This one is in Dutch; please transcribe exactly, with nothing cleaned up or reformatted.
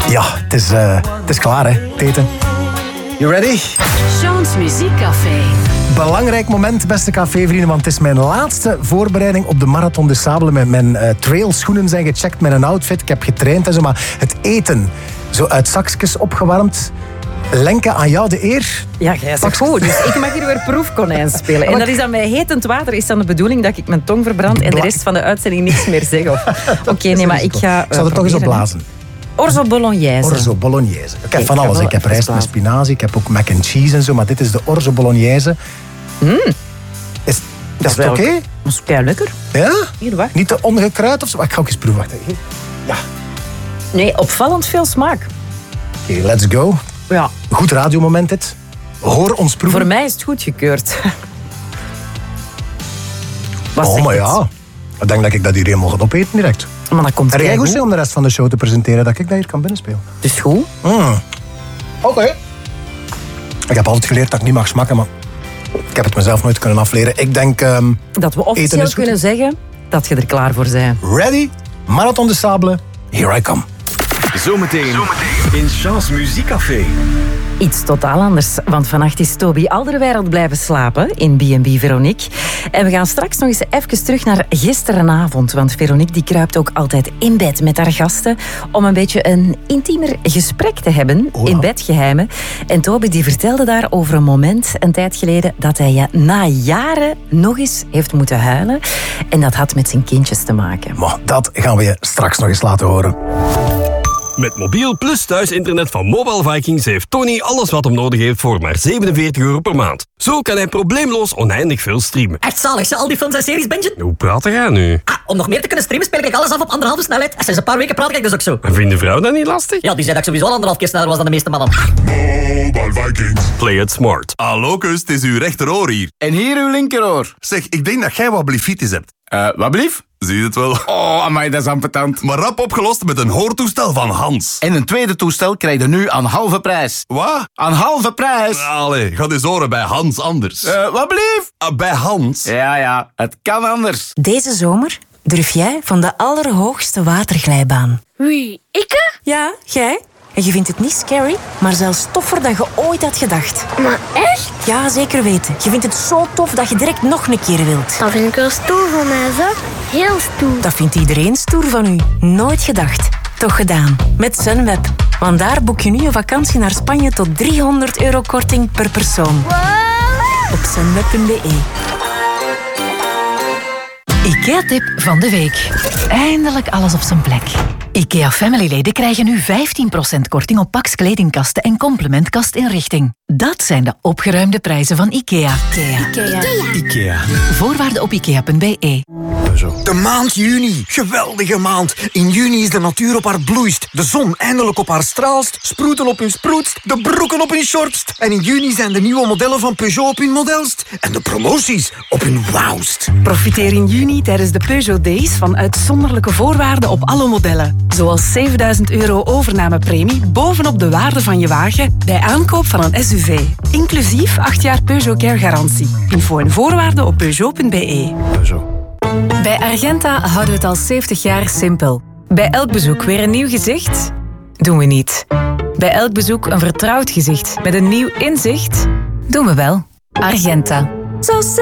Ja, het is, uh, het is klaar, hè, het eten. You ready? Sean's Muziekcafé. Belangrijk moment, beste cafévrienden, want het is mijn laatste voorbereiding op de Marathon des Sables. Mijn, mijn uh, trailschoenen zijn gecheckt, met een outfit, ik heb getraind en zo, maar het eten, zo uit zakjes opgewarmd. Lenke, aan jou de eer. Ja, jij zegt goed. Dus ik mag hier weer proefkonijn spelen. En dat is dan bij hetend water is dan de bedoeling dat ik mijn tong verbrand en de rest van de uitzending niks meer zeg. Oké, okay, nee, maar ik ga... Ik zal er toch eens op blazen. Orzo bolognese. Orzo bolognese. Ik heb van alles. Ik heb rijst met spinazie, ik heb ook mac and cheese en zo, maar dit is de orzo bolognese. Mm. Is, dat is het oké? Okay? Dat is kei lekker. Ja? Hier, wacht. Niet te ongekruid of zo? Ik ga ook eens proeven. Ja. Nee, opvallend veel smaak. Oké, okay, let's go. Ja. Goed radiomoment dit. Hoor ons proeven. Voor mij is het goedgekeurd. Oh, maar ja. Ik denk dat ik dat hier helemaal ga opeten direct. Maar dat komt en jij goed goed zijn om de rest van de show te presenteren, dat ik dat hier kan binnenspelen? Dus goed. Mm. Oké. Okay. Ik heb altijd geleerd dat ik niet mag smakken, maar ik heb het mezelf nooit kunnen afleren. Ik denk... Um, dat we officieel kunnen zeggen dat je er klaar voor bent. Ready? Marathon des Sables. Here I come. Zometeen, Zometeen. in Sean's Muziekcafé. Iets totaal anders, want vannacht is Toby Alderweireld blijven slapen in B en B Veronique. En we gaan straks nog eens even terug naar gisterenavond, want Veronique die kruipt ook altijd in bed met haar gasten om een beetje een intiemer gesprek te hebben, oh, in bedgeheimen. En Toby die vertelde daar over een moment een tijd geleden dat hij ja, na jaren nog eens heeft moeten huilen. En dat had met zijn kindjes te maken. Maar dat gaan we je straks nog eens laten horen. Met mobiel plus thuisinternet van Mobile Vikings heeft Tony alles wat hem nodig heeft voor maar zevenenveertig euro per maand. Zo kan hij probleemloos oneindig veel streamen. Echt zalig, ze al die films en series bingen? Hoe praat jij nu? Ah, om nog meer te kunnen streamen speel ik alles af op anderhalve snelheid. En sinds een paar weken praat ik dus ook zo. En vindt de vrouw dat niet lastig? Ja, die zei dat ik sowieso al anderhalf keer sneller was dan de meeste mannen. Mobile Vikings. Play it smart. Hallo kus, het is uw rechteroor hier. En hier uw linkeroor. Zeg, ik denk dat jij wat bliefitis hebt. Uh, wat blief? Zie je het wel? Oh, amai, dat is ambetant. Maar rap opgelost met een hoortoestel van Hans. En een tweede toestel krijg je nu aan halve prijs. Wat? Aan halve prijs. Allee, ga eens horen bij Hans anders. Uh, wat blief? Uh, bij Hans. Ja, ja, het kan anders. Deze zomer durf jij van de allerhoogste waterglijbaan. Wie, ikke? Ja, jij. En je vindt het niet scary, maar zelfs toffer dan je ooit had gedacht. Maar echt? Ja, zeker weten. Je vindt het zo tof dat je direct nog een keer wilt. Dat vind ik wel stoer van mij, zo. Heel stoer. Dat vindt iedereen stoer van u. Nooit gedacht. Toch gedaan. Met Sunweb. Want daar boek je nu een vakantie naar Spanje tot driehonderd euro korting per persoon. Wow. Op sunweb punt b e. IKEA-tip van de week. Eindelijk alles op zijn plek. IKEA Family-leden krijgen nu vijftien procent korting op Pax kledingkasten en complementkastinrichting. Dat zijn de opgeruimde prijzen van IKEA. IKEA. IKEA. IKEA. Voorwaarden op ikea punt b e. De maand juni. Geweldige maand. In juni is de natuur op haar bloeist. De zon eindelijk op haar straalst. Sproeten op hun sproetst. De broeken op hun shortst. En in juni zijn de nieuwe modellen van Peugeot op hun modelst. En de promoties op hun wauwst. Profiteer in juni tijdens de Peugeot Days van uitzonderlijke voorwaarden op alle modellen. Zoals zevenduizend euro overnamepremie bovenop de waarde van je wagen bij aankoop van een S U V. Inclusief acht jaar Peugeot Care garantie. Info en voorwaarden op peugeot punt b e. Peugeot. Bij Argenta houden we het al zeventig jaar simpel. Bij elk bezoek weer een nieuw gezicht? Doen we niet. Bij elk bezoek een vertrouwd gezicht met een nieuw inzicht? Doen we wel. Argenta. Zo